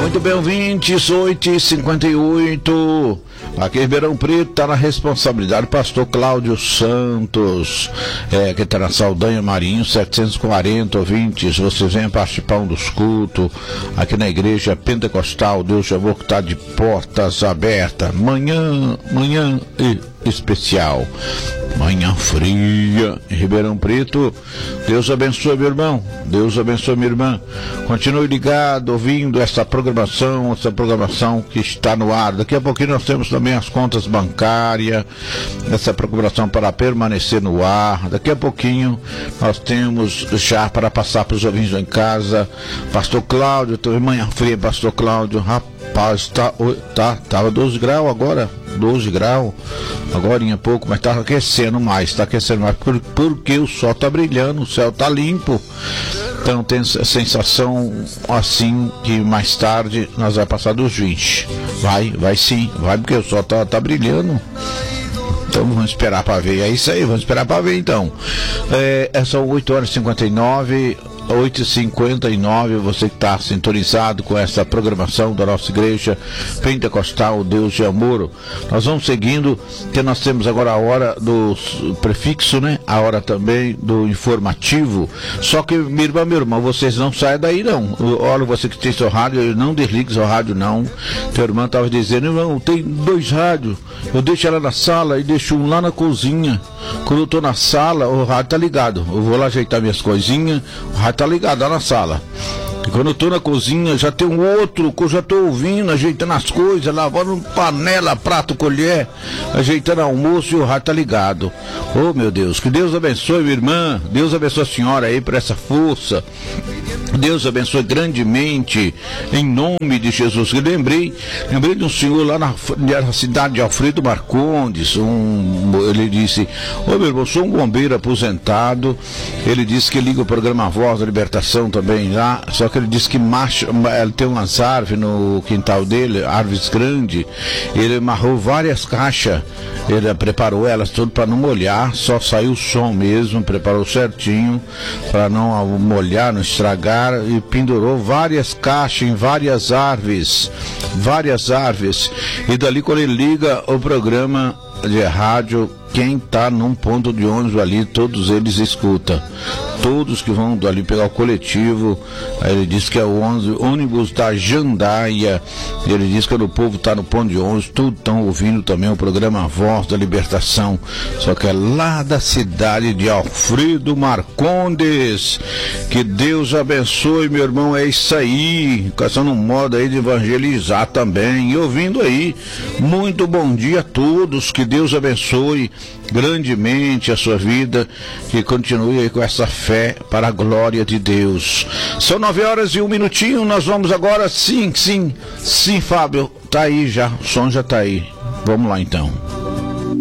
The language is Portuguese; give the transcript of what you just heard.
Muito bem, ouvintes, 8h58. Aqui em Ribeirão Preto está na responsabilidade do pastor Cláudio Santos, que está na Saldanha Marinho 740, ouvintes. Vocês venham participar dos cultos aqui na igreja pentecostal Deus de Amor, que está de portas abertas. Manhã especial, manhã fria em Ribeirão Preto. Deus abençoe, meu irmão, Deus abençoe, minha irmã. Continue ligado, ouvindo essa programação que está no ar. Daqui a pouquinho nós temos também as contas bancárias, essa programação para permanecer no ar. Daqui a pouquinho nós temos já para passar para os ouvintes em casa. Pastor Cláudio, manhã fria, pastor Cláudio, rapaz, tava 12 graus agora. 12 graus, agora em pouco, mas está aquecendo mais, porque o sol está brilhando, o céu está limpo. Então tem a sensação assim que mais tarde nós vamos passar dos 20. Vai sim, porque o sol está brilhando. Então vamos esperar para ver, é isso aí, vamos esperar para ver então. São 8h59, 8h59, você que está sintonizado com essa programação da nossa igreja pentecostal Deus de Amor. Nós vamos seguindo, que nós temos agora a hora do prefixo, né? A hora também do informativo. Só que, minha irmã, vocês não saiam daí não. Olha, você que tem seu rádio, não desligue seu rádio não. Teu irmão estava dizendo, irmão, tem 2 rádios, eu deixo ela na sala e deixo um lá na cozinha. Quando eu estou na sala, o rádio tá ligado, eu vou lá ajeitar minhas coisinhas, o rádio tá ligado lá na sala. E quando eu tô na cozinha, já tem um outro que eu já tô ouvindo, ajeitando as coisas, lavando panela, prato, colher, ajeitando almoço, e o rádio tá ligado. Oh, meu Deus, que Deus abençoe, minha irmã, Deus abençoe a senhora aí por essa força. Deus abençoe grandemente, em nome de Jesus. Eu lembrei de um senhor lá na cidade de Alfredo Marcondes. Ele disse, meu irmão, sou um bombeiro aposentado. Ele disse que liga o programa Voz da Libertação também lá, só que ele disse que ele tem umas árvores no quintal dele, árvores grandes. Ele amarrou várias caixas, ele preparou elas tudo para não molhar, só saiu o som mesmo, preparou certinho para não molhar, não estragar, e pendurou várias caixas em várias árvores, e dali quando ele liga o programa de rádio, quem está num ponto de ônibus ali, todos eles escutam. Todos que vão ali pegar o coletivo, aí ele diz que é o ônibus da Jandaia, ele diz que o povo está no ponto de ônibus, tudo estão ouvindo também o programa Voz da Libertação, só que é lá da cidade de Alfredo Marcondes. Que Deus abençoe, meu irmão, é isso aí, caçando um modo aí de evangelizar também, e ouvindo aí, muito bom dia a todos, que Deus abençoe grandemente a sua vida, que continue aí com essa fé para a glória de Deus. São 9h01, nós vamos agora, sim, Fábio, tá aí já, o som já tá aí, vamos lá então.